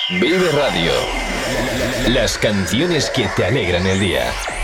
Vive Radio. Las canciones que te alegran el día.